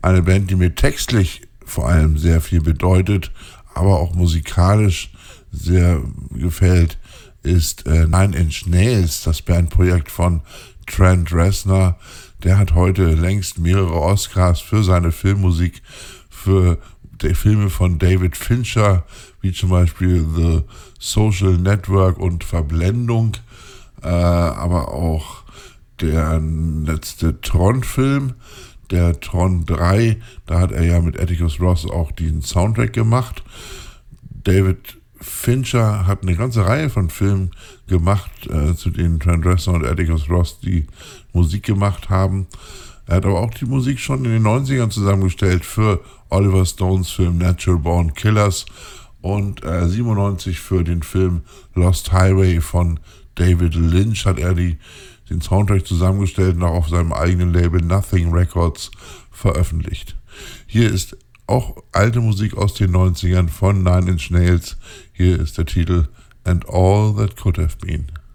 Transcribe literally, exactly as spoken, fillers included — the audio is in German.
Eine Band, die mir textlich vor allem sehr viel bedeutet, aber auch musikalisch sehr gefällt, ist äh, Nine Inch Nails, das Bandprojekt von Trent Reznor. Der hat heute längst mehrere Oscars für seine Filmmusik, für die Filme von David Fincher, wie zum Beispiel The Social Network und Verblendung, äh, aber auch der letzte Tron-Film, der Tron drei, da hat er ja mit Atticus Ross auch den Soundtrack gemacht. David Fincher hat eine ganze Reihe von Filmen gemacht, äh, zu denen Trent Reznor und Atticus Ross die Musik gemacht haben. Er hat aber auch die Musik schon in den neunzigern zusammengestellt für Oliver Stones Film Natural Born Killers und äh, siebenundneunzig für den Film Lost Highway von David Lynch hat er die, den Soundtrack zusammengestellt und auch auf seinem eigenen Label Nothing Records veröffentlicht. Hier ist auch alte Musik aus den neunzigern von Nine Inch Nails. Hier ist der Titel And All That Could Have Been.